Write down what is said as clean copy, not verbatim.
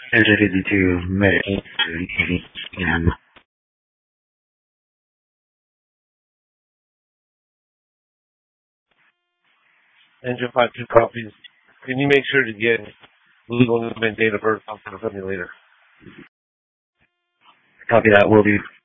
to meditate and Angel 52 copies. Can you make sure to get legal movement date of birth off for me later? copy that. Will do.